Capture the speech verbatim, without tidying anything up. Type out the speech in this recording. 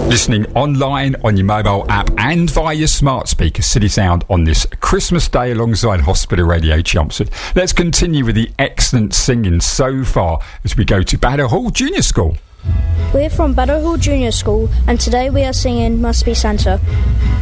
Listening online, on your mobile app and via your smart speaker, City Sound on this Christmas Day alongside Hospital Radio Chelmsford. Let's continue with the excellent singing so far as we go to Baddow Hall Junior School. We're from Baddow Hall Junior School and today we are singing Must Be Santa.